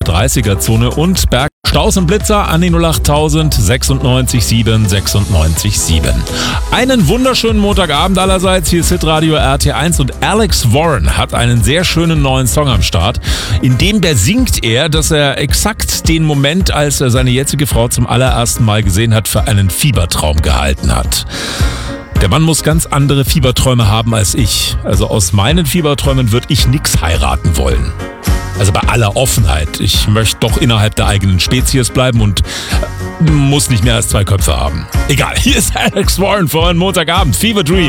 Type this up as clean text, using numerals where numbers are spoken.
30er-Zone und Bergstaus und Blitzer an die 08000 96 7 96 7. Einen wunderschönen Montagabend allerseits. Hier ist Hitradio RT1 und Alex Warren hat einen sehr schönen neuen Song am Start. In dem besingt er, dass er exakt den Moment, als er seine jetzige Frau zum allerersten Mal gesehen hat, für einen Fiebertraum gehalten hat. Der Mann muss ganz andere Fieberträume haben als ich. Also aus meinen Fieberträumen würde ich nix heiraten wollen. Also bei aller Offenheit. Ich möchte doch innerhalb der eigenen Spezies bleiben und muss nicht mehr als 2 Köpfe haben. Egal, hier ist Alex Warren für einen Montagabend. Fever Dream.